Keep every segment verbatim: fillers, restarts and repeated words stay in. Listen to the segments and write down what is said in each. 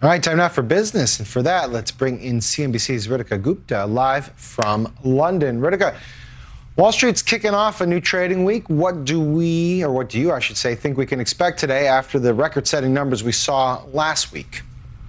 All right, time now for business. And for that, let's bring in C N B C's Ritika Gupta live from London. Ritika, Wall Street's kicking off a new trading week. What do we, or what do you, I should say, think we can expect today after the record-setting numbers we saw last week?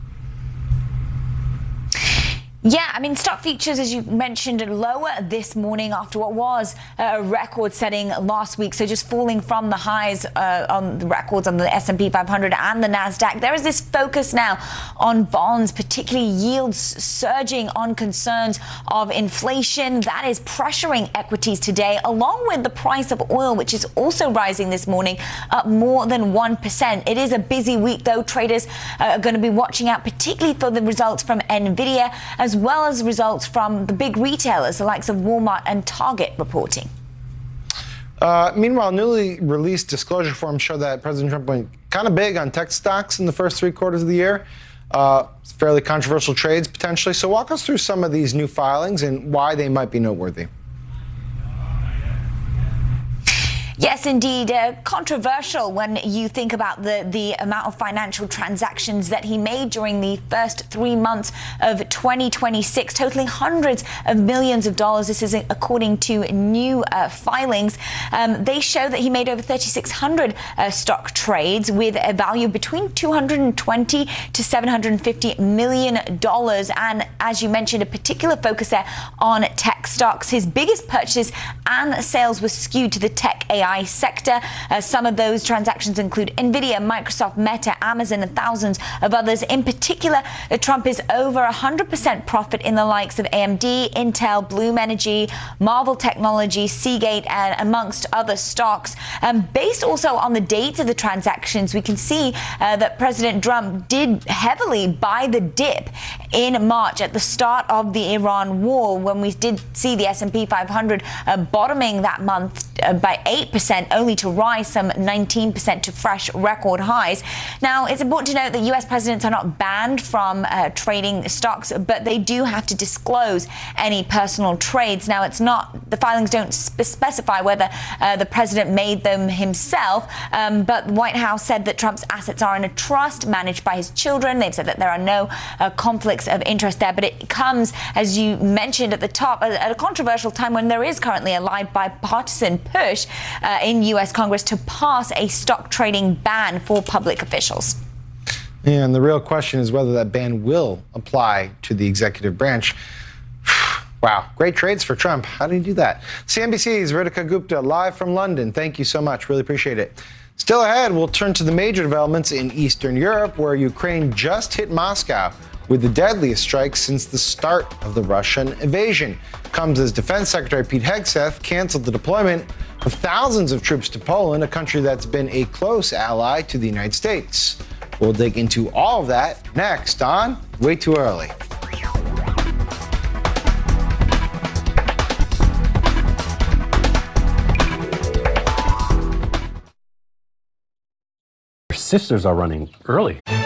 Yeah, I mean, stock futures, as you mentioned, are lower this morning after what was a record-setting last week. So just falling from the highs uh, on the records on the S and P five hundred and the NASDAQ. There is this focus now on bonds, particularly yields surging on concerns of inflation. That is pressuring equities today, along with the price of oil, which is also rising this morning, up more than one percent. It is a busy week, though. Traders uh, are going to be watching out, particularly for the results from NVIDIA, as as well as results from the big retailers, the likes of Walmart and Target, reporting. Uh, meanwhile, newly released disclosure forms show that President Trump went kind of big on tech stocks in the first three quarters of the year. Uh, fairly controversial trades, potentially. So walk us through some of these new filings and why they might be noteworthy. Yes, indeed. Uh, controversial when you think about the, the amount of financial transactions that he made during the first three months of twenty twenty-six, totaling hundreds of millions of dollars. This is according to new uh, filings. Um, they show that he made over thirty-six hundred uh, stock trades with a value between two hundred twenty to seven hundred fifty million dollars. And as you mentioned, a particular focus there on tech stocks. His biggest purchases and sales were skewed to the tech A I sector. Uh, some of those transactions include NVIDIA, Microsoft, Meta, Amazon, and thousands of others. In particular, uh, Trump is over one hundred percent profit in the likes of A M D, Intel, Bloom Energy, Marvel Technology, Seagate, and amongst other stocks. Um, based also on the dates of the transactions, we can see uh, that President Trump did heavily buy the dip in March at the start of the Iran war, when we did see the S and P five hundred uh, bottoming that month uh, by eight percent, only to rise some nineteen percent to fresh record highs. Now, it's important to note that U S presidents are not banned from uh, trading stocks, but they do have to disclose any personal trades. Now, it's not, the filings don't spe- specify whether uh, the president made them himself, um, but the White House said that Trump's assets are in a trust managed by his children. They've said that there are no uh, conflicts of interest there, but it comes, as you mentioned at the top, at a controversial time when there is currently a live bipartisan push uh, in U S Congress to pass a stock trading ban for public officials. And the real question is whether that ban will apply to the executive branch. Wow, great trades for Trump. How did he do that? C N B C's Ritika Gupta live from London. Thank you so much. Really appreciate it. Still ahead, we'll turn to the major developments in Eastern Europe, where Ukraine just hit Moscow with the deadliest strike since the start of the Russian invasion. Comes as Defense Secretary Pete Hegseth canceled the deployment of thousands of troops to Poland, a country that's been a close ally to the United States. We'll dig into all of that next on Way Too Early. Sisters are running early.